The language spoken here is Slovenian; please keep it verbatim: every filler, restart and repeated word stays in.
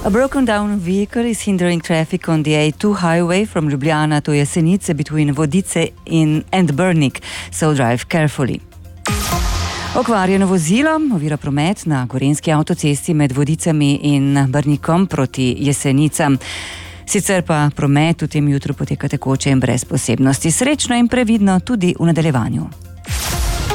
A broken down vehicle is hindering traffic on the A two highway from Ljubljana to Jesenice between Vodice in and Brnik, so drive carefully. Okvarjeno vozilo ovira promet na gorenjski avtocesti med Vodicami in Brnikom proti Jesenicam. Sicer pa promet v tem jutru poteka tekoče in brez posebnosti. Srečno in previdno tudi v nadaljevanju.